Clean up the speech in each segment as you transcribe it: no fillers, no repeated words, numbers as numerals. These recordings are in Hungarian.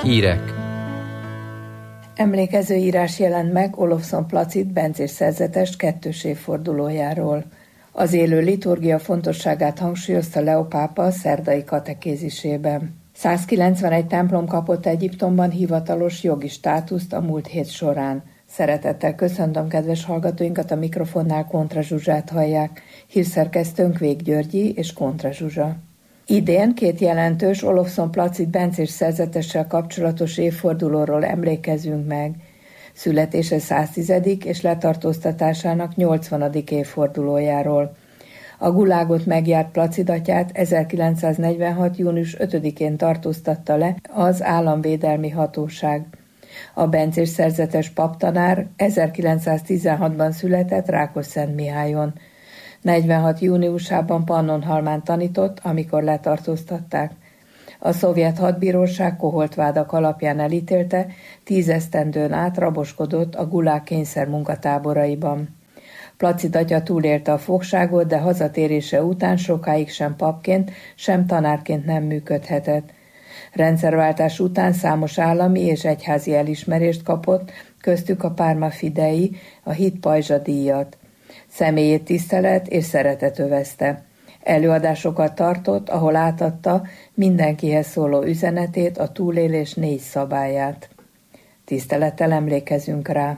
Hírek. Emlékező írás jelent meg Olofsson Placid bencés szerzetes 2. évfordulójáról. Az élő liturgia fontosságát hangsúlyozta Leó pápa szerdai katekézisében. 191 templom kapott Egyiptomban hivatalos jogi státuszt a múlt hét során. Szeretettel köszöntöm kedves hallgatóinkat, a mikrofonnál Kontra Zsuzsát hallják. Hírszerkesztőnk Vég Györgyi és Kontra Zsuzsa. Idén 2 jelentős Olofsson Placid bencés szerzetessel kapcsolatos évfordulóról emlékezünk meg. Születése 110. és letartóztatásának 80. évfordulójáról. A gulágot megjárt Placid atyát 1946. június 5-én tartóztatta le az államvédelmi hatóság. A bencés szerzetes paptanár 1916-ban született Rákosszentmihályon. 46. júniusában Pannonhalmán tanított, amikor letartóztatták. A szovjet hadbíróság koholt vádak alapján elítélte, 10 esztendőn át raboskodott a gulág kényszer munkatáboraiban. Placid atya túlélte a fogságot, de hazatérése után sokáig sem papként, sem tanárként nem működhetett. Rendszerváltás után számos állami és egyházi elismerést kapott, köztük a Parma Fidei, a Hit Pajzsa díjat. Személyét tisztelet és szeretet övezte. Előadásokat tartott, ahol átadta mindenkihez szóló üzenetét, a túlélés 4 szabályát. Tisztelettel emlékezünk rá.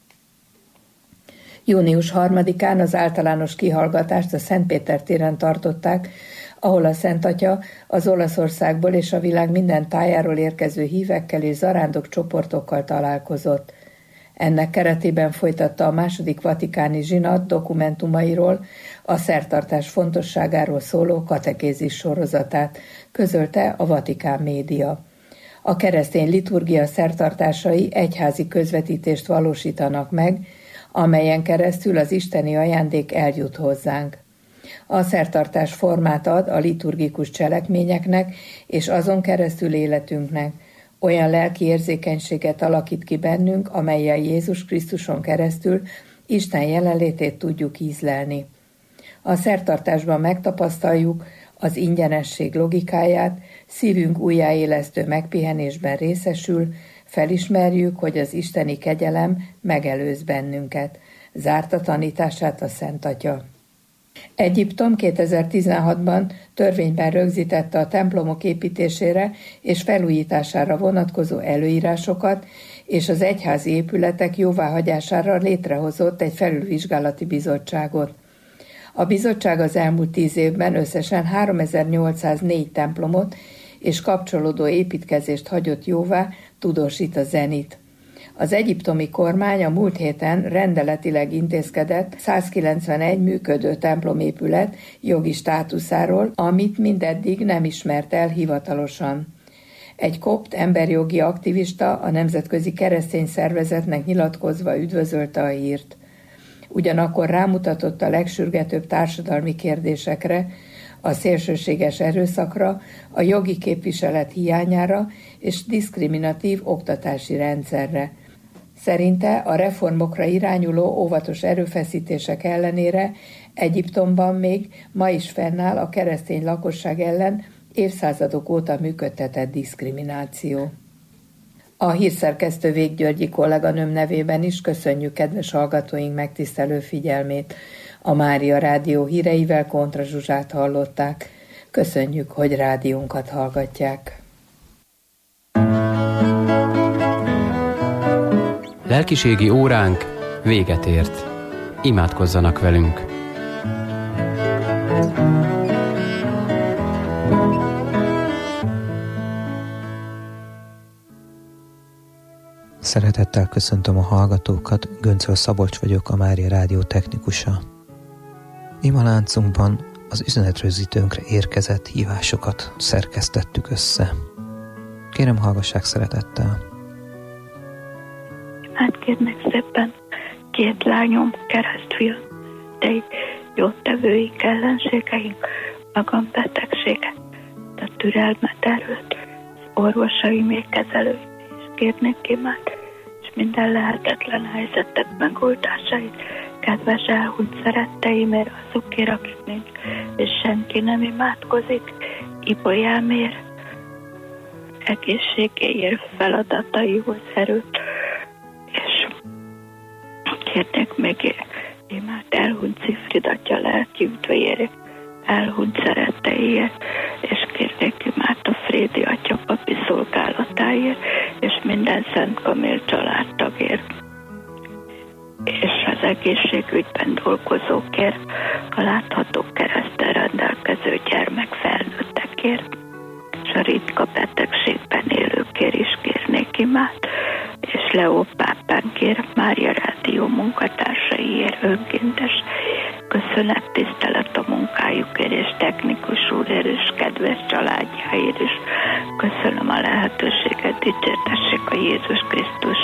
Június 3-án az általános kihallgatást a Szentpéter téren tartották, ahol a Szent Atya az Olaszországból és a világ minden tájáról érkező hívekkel és zarándok csoportokkal találkozott. Ennek keretében folytatta a II. Vatikáni zsinat dokumentumairól, a szertartás fontosságáról szóló katekézis sorozatát, közölte a Vatikán média. A keresztény liturgia szertartásai egyházi közvetítést valósítanak meg, amelyen keresztül az isteni ajándék eljut hozzánk. A szertartás formát ad a liturgikus cselekményeknek és azon keresztül életünknek, olyan lelki érzékenységet alakít ki bennünk, amellyel Jézus Krisztuson keresztül Isten jelenlétét tudjuk ízlelni. A szertartásban megtapasztaljuk az ingyenesség logikáját, szívünk újjáélesztő megpihenésben részesül, felismerjük, hogy az isteni kegyelem megelőz bennünket. Zárta tanítását a Szent Atya. Egyiptom 2016-ban törvényben rögzítette a templomok építésére és felújítására vonatkozó előírásokat, és az egyházi épületek jóváhagyására létrehozott egy felülvizsgálati bizottságot. A bizottság az elmúlt 10 évben összesen 3804 templomot és kapcsolódó építkezést hagyott jóvá, tudósít a Zenit. Az egyiptomi kormány a múlt héten rendeletileg intézkedett 191 működő templomépület jogi státuszáról, amit mindeddig nem ismert el hivatalosan. Egy kopt emberjogi aktivista a Nemzetközi Keresztény Szervezetnek nyilatkozva üdvözölte a hírt. Ugyanakkor rámutatott a legsürgetőbb társadalmi kérdésekre, a szélsőséges erőszakra, a jogi képviselet hiányára és diszkriminatív oktatási rendszerre. Szerinte a reformokra irányuló óvatos erőfeszítések ellenére Egyiptomban még ma is fennáll a keresztény lakosság ellen évszázadok óta működtetett diszkrimináció. A hírszerkesztő Vég Györgyi kolléganőm nevében is köszönjük kedves hallgatóink megtisztelő figyelmét. A Mária Rádió híreivel Kontra Zsuzsát hallották. Köszönjük, hogy rádiónkat hallgatják. Lelkiségi óránk véget ért. Imádkozzanak velünk. Szeretettel köszöntöm a hallgatókat, Göncöl Szabolcs vagyok, a Mária Rádió technikusa. Imaláncunkban az üzenetrögzítőnkre érkezett hívásokat szerkesztettük össze. Kérem, hallgassák szeretettel. Hát kérnek szépen, 2 lányom, keresztfiam, de így jótevőink, ellenségeink, magam-betegsége, a türelmet, erőt, az orvosaim, kezelőim, és kérnék imád, és minden lehetetlen helyzetek megoldásait, kedves elhunyt szeretteimért, azokért, akik nincs, és senki nem imádkozik, Ibolyámért, egészségéért, feladataihoz erőt, és kérnék még imát elhunyt Zifrid atya lelki üdvéért, elhunyt szeretteiért, és kérnék imát a Frédi atya papi szolgálatáért, és minden Szent Kamil családtagért, és az egészségügyben dolgozókért, a látható kereszttel rendelkező gyermek felnőttekért, és a ritka betegségben élőkért is kérnék imát, és Leó pápánkért, Mária Rádió munkatársaiért, önkéntes köszönet, tisztelet a munkájukért, és technikus úrért, és kedves családjáért is. Köszönöm a lehetőséget, dicsértessék a Jézus Krisztus.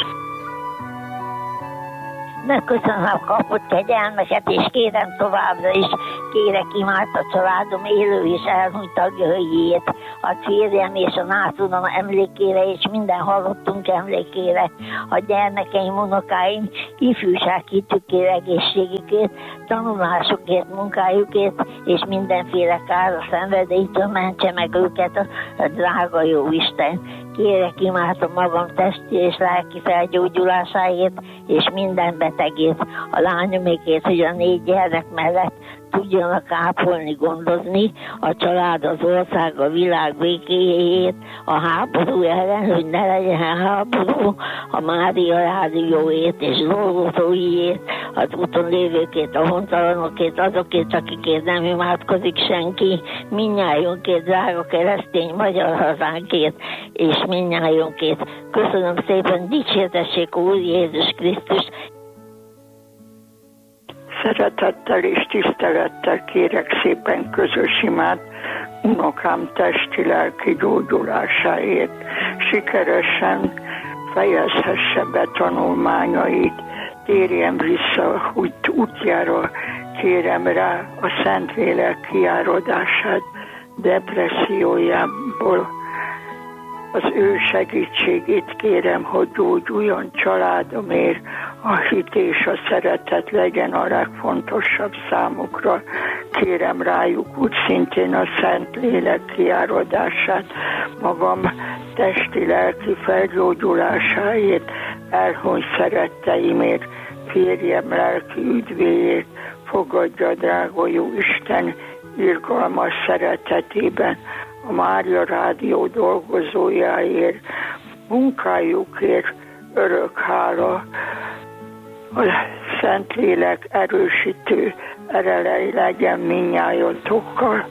Megköszönöm a kapott kegyelmeket, és kérem továbbra is, kérek imát a családom élő és elhunyt tagjaiért, a férjem és a nászúrom emlékére, és minden halottunk emlékére, a gyermekeim, unokáim, ifjúság hitükért, egészségükért, tanulásukért, munkájukért, és mindenféle kára szenvedélytől mentse meg őket a drága jó Isten. Kérek imádom magam testi és lelki felgyógyulásáért, és minden betegért, a lányomékért, hogy a 4 gyermek mellett tudjanak ápolni, gondozni, a család, az ország, a világ békéjéért, a háború ellen, hogy ne legyen háború, a Mária Rádióért és dolgozóiért, az úton lévőkért, a hontalanokért, azokért, akikért nem imádkozik senki, mindnyájunkért, drága keresztény magyar hazánkért, és mindnyájunkért. Köszönöm szépen, dicsértessék Úr Jézus Krisztus. Szeretettel és tisztelettel kérek szépen közös imát unokám testi-lelki gyógyulásáért. Sikeresen fejezhesse be tanulmányait, térjen vissza útjára, kérem rá a Szentlélek kiáradását depressziójából. Az ő segítségét kérem, hogy gyógyuljon családomért, a hit és a szeretet legyen a legfontosabb számukra. Kérem rájuk úgy szintén a Szentlélek kiáradását, magam testi-lelki felgyógyulásáért, elhunyt szeretteimért, férjem lelki üdvéért, fogadja drága jó Isten irgalmas szeretetében, a Mária Rádió dolgozójáért, munkájukért örök hála, a Szentlélek erősítő erelei legyen mindnyájatokkal.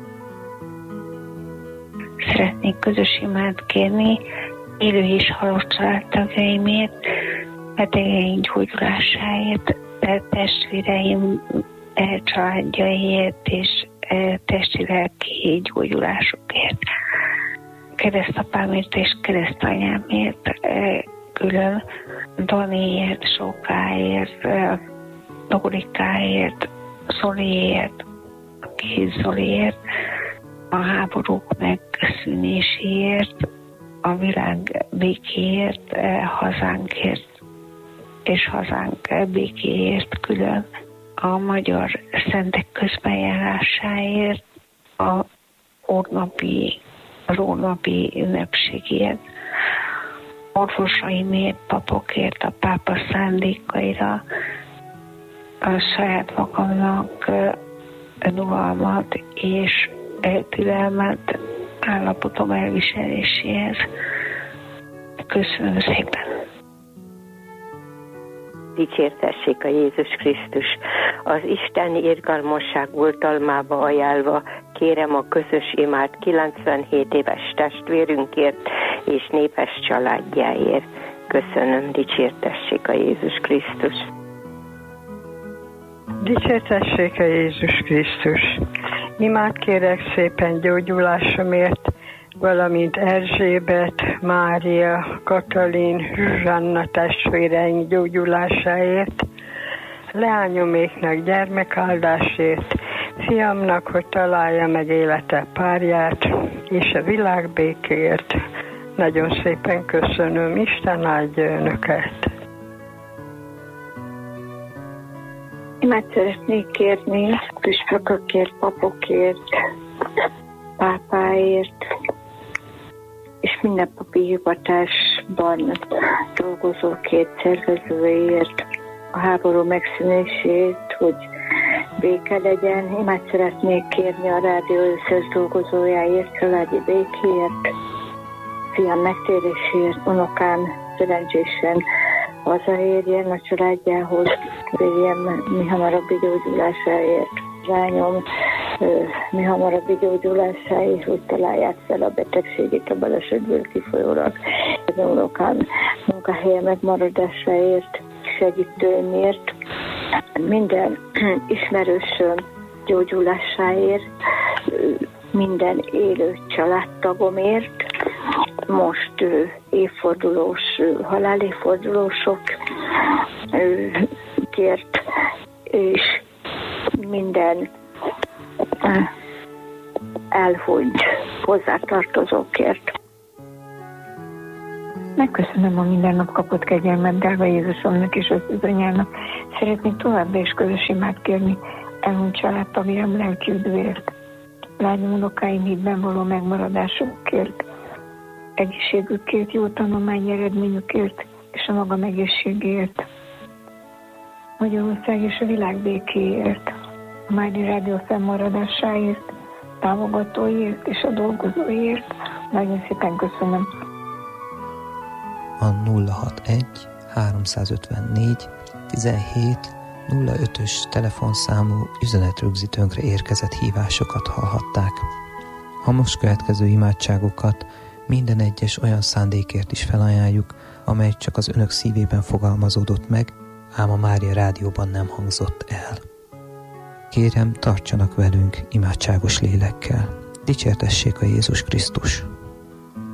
Szeretnék közös imát kérni élő és halott családtagjaimért, betegeink gyógyulásáért, testvéreim családjaiért és testi-lelki gyógyulásokért. Keresztapámért és keresztanyámért külön, Daniért, Sókáért, Dórikáért, Zoliért, Kéz Zoliért, a háborúk megszűnéséért, a világ békéért, hazánkért és hazánk békéért külön, a magyar szentek közbenjárásáért, az úrnapi ünnepségért, orvosaimért, papokért, a pápa szándékaira, a saját magamnak önuralmat és türelmet állapotom elviseléséhez. Köszönöm szépen! Dicsértessék a Jézus Krisztus. Az Isten irgalmasság oltalmába ajánlva kérem a közös imát 97 éves testvérünkért és népes családjáért. Köszönöm, dicsértessék a Jézus Krisztus. Dicsértessék a Jézus Krisztus. Imát kérek szépen gyógyulásomért, valamint Erzsébet, Mária, Katalin, Zsuzsanna testvéreink gyógyulásáért, leányoméknak gyermekáldásért, fiamnak, hogy találja meg élete párját, és a világ békéért. Nagyon szépen köszönöm, Isten áldja önöket! Imát szeretnék kérni püspökökért, papokért, pápáért, és mindennapi hivatásban dolgozó két szervezőért, a háború megszűnését, hogy béke legyen. Imát szeretnék kérni a rádió összes dolgozójáért, családi békéért, fiam megtéréséért, unokám szerencsésen hazaérjen a családjához, kérjem mi hamarabbi gyógyulásáért, lányom mi hamarabbi gyógyulásáért, hogy találják fel a betegségét a balesetből kifolyólag. Az unokám munkahelye megmaradásáért, segítőmért, minden ismerősöm gyógyulásáért, minden élő családtagomért, most évfordulós, halálévfordulósokért, és minden elhunyt hozzátartozókért. Megköszönöm a minden nap kapott kegyelmet, drága Jézusomnak és az anyának. Szeretnék továbbra is közös imát kérni elhunyt családtagjam lelki üdvért, lányom unokáim hídben való megmaradásukért, egészségükért, jó tanulmányi eredményükért és a magam egészségért, Magyarország és a világ békéért, a Mária Rádió fennmaradásáért, támogatóiért és a dolgozóiért. Nagyon szépen köszönöm. A 061 354 17 05-ös telefonszámú üzenetrögzítőnkre érkezett hívásokat hallhatták. A most következő imádságokat minden egyes olyan szándékért is felajánljuk, amely csak az önök szívében fogalmazódott meg, ám a Mária Rádióban nem hangzott el. Kérem, tartsanak velünk imádságos lélekkel. Dicsértessék a Jézus Krisztus!